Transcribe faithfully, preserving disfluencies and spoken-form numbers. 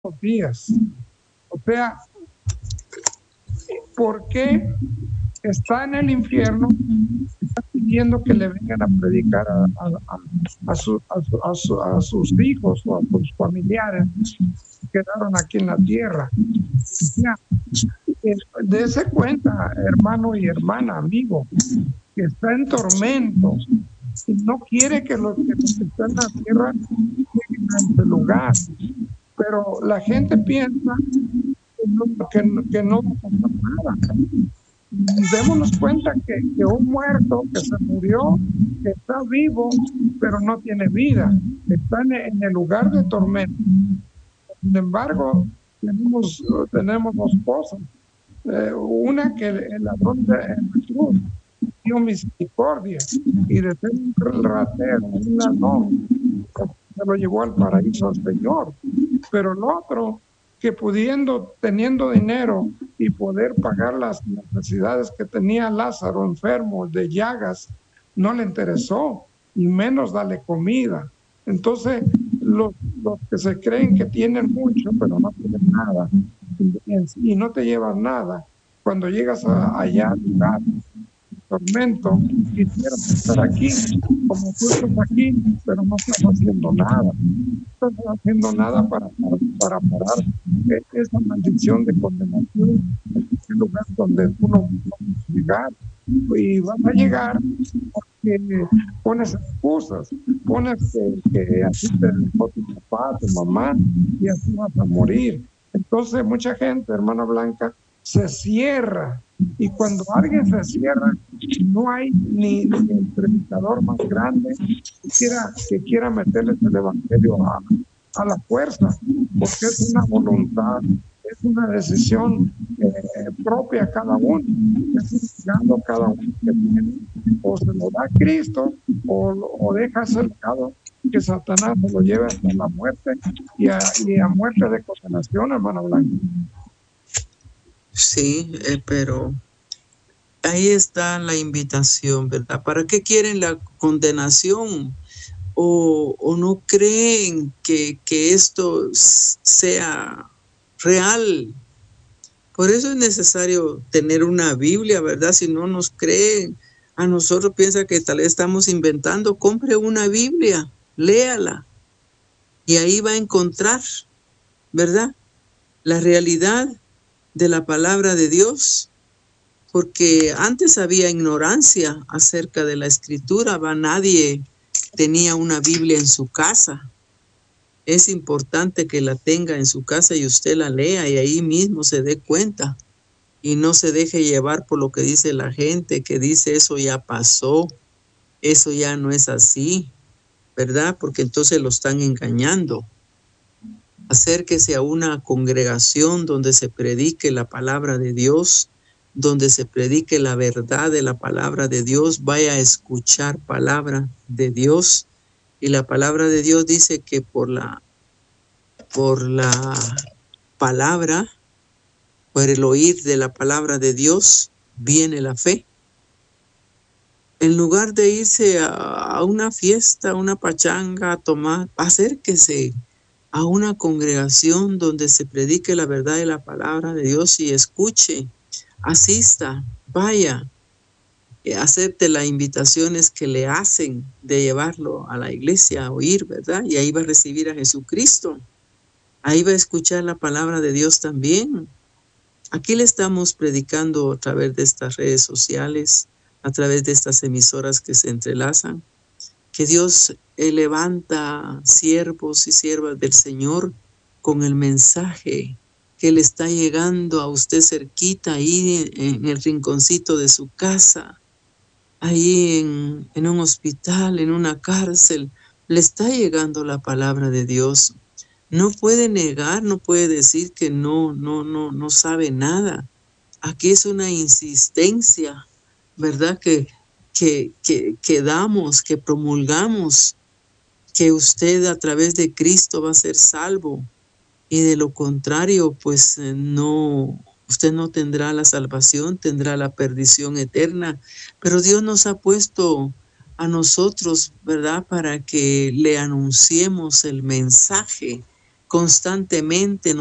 los días. O sea, ¿por qué está en el infierno? Está pidiendo que le vengan a predicar a, a, a, a, su, a, su, a, su, a sus hijos o a sus familiares que quedaron aquí en la tierra. O sea, dése cuenta, hermano y hermana, amigo, que está en tormento y no quiere que los que están en la tierra lleguen a ese lugar. Pero la gente piensa que no, que, que no va a pasar nada. Démonos cuenta que, que un muerto que se murió, que está vivo, pero no tiene vida, está en, en el lugar de tormento. Sin embargo, tenemos, tenemos dos cosas. Eh, una, que el ladrón de la cruz dio misericordia y de ser un ratero, un ladrón, se lo llevó al paraíso al Señor. Pero el otro, que pudiendo, teniendo dinero y poder pagar las necesidades que tenía Lázaro, enfermo de llagas, no le interesó, y menos darle comida. Entonces, los, los que se creen que tienen mucho, pero no tienen nada, y, y no te llevan nada, cuando llegas a, allá al lugar, tormento, quisieras estar aquí, como tú estás aquí, pero no estás haciendo nada. No estás haciendo nada para, para, para parar esa maldición de condenación en ese lugar donde tú no puedes llegar. Y vas a llegar porque pones excusas, pones que, que así te dejó tu papá, tu mamá, y así vas a morir. Entonces, mucha gente, hermana Blanca, se cierra. Y cuando alguien se cierra, no hay ni, ni el predicador más grande que quiera, que quiera meterles el evangelio a, a la fuerza, porque es una voluntad, es una decisión eh, propia cada uno, es dando cada uno que tiene, o se lo da a Cristo, o, o deja ese legado que Satanás se lo lleve hasta la muerte y a, y a muerte de condenación, hermana Blanca. Sí, eh, pero ahí está la invitación, ¿verdad? ¿Para qué quieren la condenación? ¿O, o no creen que, que esto sea real? Por eso es necesario tener una Biblia, ¿verdad? Si no nos creen, a nosotros piensa que tal vez estamos inventando. Compre una Biblia, léala, y ahí va a encontrar, ¿verdad?, la realidad de la palabra de Dios. Porque antes había ignorancia acerca de la escritura, ¿va? Nadie tenía una Biblia en su casa. Es importante que la tenga en su casa y usted la lea y ahí mismo se dé cuenta y no se deje llevar por lo que dice la gente, que dice eso ya pasó, eso ya no es así, ¿verdad? Porque entonces lo están engañando. Acérquese a una congregación donde se predique la palabra de Dios, donde se predique la verdad de la palabra de Dios. Vaya a escuchar palabra de Dios. Y la palabra de Dios dice que por la, por la palabra, por el oír de la palabra de Dios, viene la fe. En lugar de irse a, a una fiesta, a una pachanga, a tomar, acérquese a una congregación donde se predique la verdad de la palabra de Dios y escuche, asista, vaya, acepte las invitaciones que le hacen de llevarlo a la iglesia a oír, ¿verdad? Y ahí va a recibir a Jesucristo. Ahí va a escuchar la palabra de Dios también. Aquí le estamos predicando a través de estas redes sociales, a través de estas emisoras que se entrelazan, que Dios levanta siervos y siervas del Señor con el mensaje que le está llegando a usted cerquita, ahí en el rinconcito de su casa, ahí en, en un hospital, en una cárcel, le está llegando la palabra de Dios. No puede negar, no puede decir que no, no, no, no sabe nada. Aquí es una insistencia, ¿verdad? Que, que, que, que damos, que promulgamos, que usted a través de Cristo va a ser salvo. Y de lo contrario, pues no, usted no tendrá la salvación, tendrá la perdición eterna. Pero Dios nos ha puesto a nosotros, ¿verdad?, para que le anunciemos el mensaje constantemente